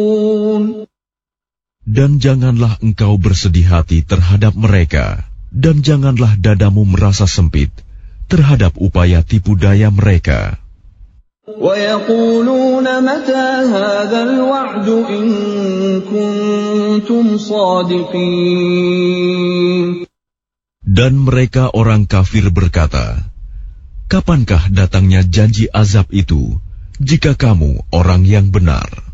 Dan janganlah engkau bersedih hati terhadap mereka, dan janganlah dadamu merasa sempit terhadap upaya tipu daya mereka. وَيَقُولُونَ مَتَى هَذَا الْوَعْدُ إِن كُنتُمْ صَادِقِينَ. Dan mereka orang kafir berkata, kapankah datangnya janji azab itu, jika kamu orang yang benar?